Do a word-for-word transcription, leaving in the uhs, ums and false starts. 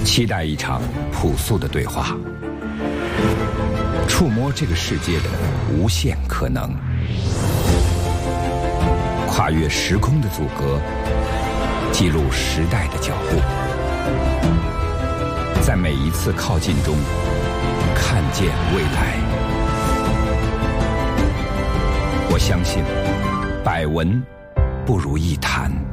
期待一场朴素的对话，触摸这个世界的无限可能，跨越时空的阻隔，记录时代的脚步，在每一次靠近中看见未来。我相信百闻不如一谈。